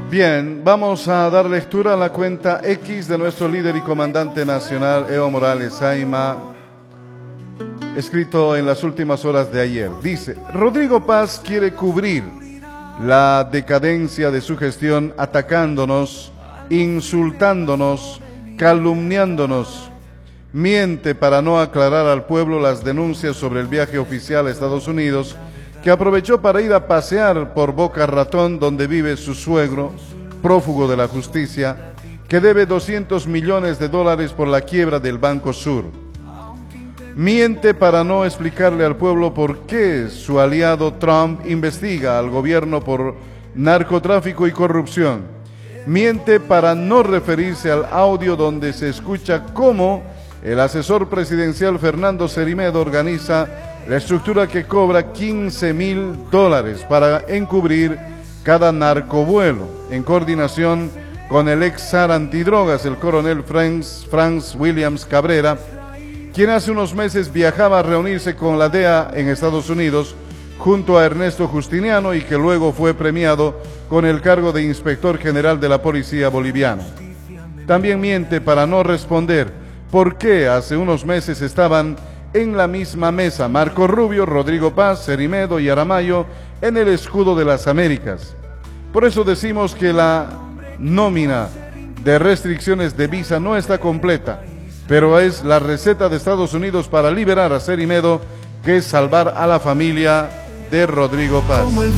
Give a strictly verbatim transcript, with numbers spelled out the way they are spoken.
Bien, vamos a dar lectura a la cuenta X de nuestro líder y comandante nacional, Evo Morales Saima, escrito en las últimas horas de ayer. Dice: Rodrigo Paz quiere cubrir la decadencia de su gestión atacándonos, insultándonos, calumniándonos. Miente para no aclarar al pueblo las denuncias sobre el viaje oficial a Estados Unidos, que aprovechó para ir a pasear por Boca Ratón, donde vive su suegro, prófugo de la justicia, que debe doscientos millones de dólares por la quiebra del Banco Sur. Miente para no explicarle al pueblo por qué su aliado Trump investiga al gobierno por narcotráfico y corrupción. Miente para no referirse al audio donde se escucha cómo el asesor presidencial Fernando Cerimedo organiza la estructura que cobra quince mil dólares para encubrir cada narcovuelo, en coordinación con el ex zar antidrogas, el coronel Franz, Franz Williams Cabrera, quien hace unos meses viajaba a reunirse con la D E A en Estados Unidos junto a Ernesto Justiniano y que luego fue premiado con el cargo de inspector general de la policía boliviana. También miente para no responder por qué hace unos meses estaban en la misma mesa Marco Rubio, Rodrigo Paz, Cerimedo y Aramayo en el escudo de las Américas. Por eso decimos que la nómina de restricciones de visa no está completa, pero es la receta de Estados Unidos para liberar a Cerimedo, que es salvar a la familia de Rodrigo Paz.